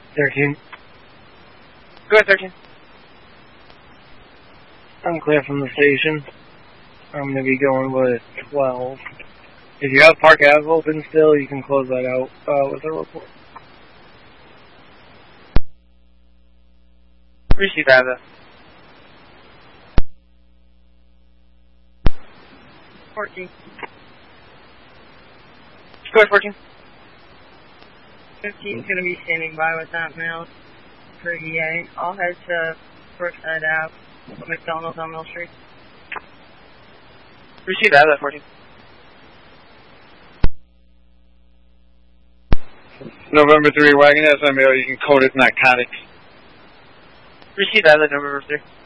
13. Go ahead, 13. I'm clear from the station. I'm going to be going with 12. If you have Park Ave open still, you can close that out with a report. Receive Ava. 14. Go ahead, 14. 15's going to be standing by with that mail for EA. I'll head to Brookside Ave, McDonald's on Mill Street. Receive Ava, 14. November 3 Wagon SML, you can code it narcotics. Receive Ava, November 3.